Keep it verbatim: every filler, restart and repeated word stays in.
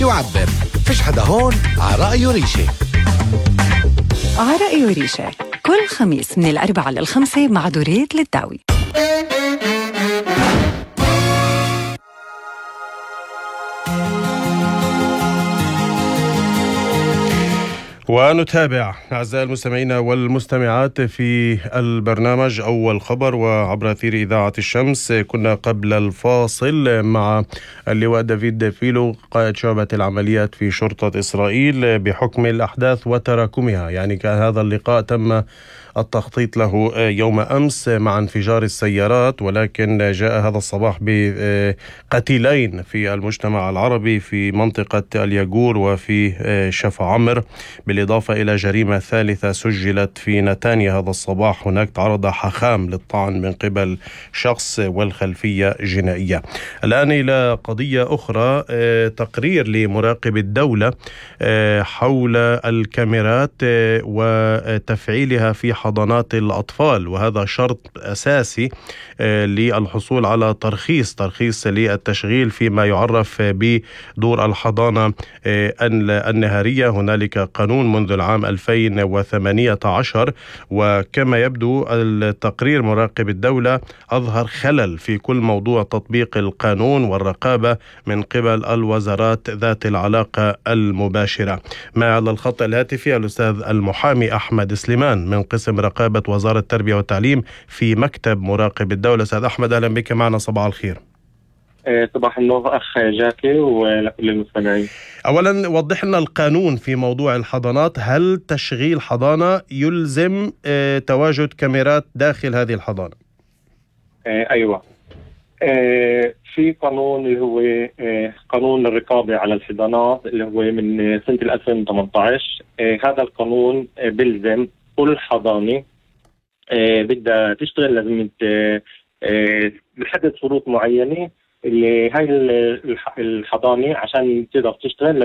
يعبر فيش حدا هون على رأيه ريشة. على رأيه ريشة كل خميس من الأربعة للخمسة مع دوريت للداوي. ونتابع أعزائي المستمعين والمستمعات في البرنامج أول خبر وعبر أثير إذاعة الشمس. كنا قبل الفاصل مع اللواء دافيد فيلو قائد شعبة العمليات في شرطة إسرائيل بحكم الأحداث وتراكمها. يعني كان هذا اللقاء تم التخطيط له يوم أمس مع انفجار السيارات، ولكن جاء هذا الصباح بقتيلين في المجتمع العربي في منطقة الياغور وفي شفا عمر، بالإضافة إلى جريمة ثالثة سجلت في نتانيا هذا الصباح. هناك تعرض حخام للطعن من قبل شخص والخلفية جنائية. الآن إلى قضية أخرى، تقرير لمراقب الدولة حول الكاميرات وتفعيلها في حضانات الأطفال، وهذا شرط أساسي للحصول على ترخيص ترخيص للتشغيل فيما يعرف بدور الحضانة النهارية. هنالك قانون منذ العام ألفين وثمانية عشر، وكما يبدو التقرير مراقب الدولة أظهر خلل في كل موضوع تطبيق القانون والرقابة من قبل الوزارات ذات العلاقة المباشرة. مع على الخط الهاتفي الأستاذ المحامي أحمد سليمان من قسم رقابة وزارة التربية والتعليم في مكتب مراقب الدولة. أستاذ أحمد، أهلا بك معنا، صباح الخير. صباح النور أخ جاكي ولكل المستمعين. أولا وضح لنا القانون في موضوع الحضانات. هل تشغيل حضانة يلزم تواجد كاميرات داخل هذه الحضانة؟ أيوة، في قانون اللي هو قانون الرقابة على الحضانات اللي هو من سنة ألفين وثمانية عشر. هذا القانون بلزم كل حضانة بدها تشتغل لازم بحدد شروط معينة اللي هاي الحضانة عشان تقدر تشتغل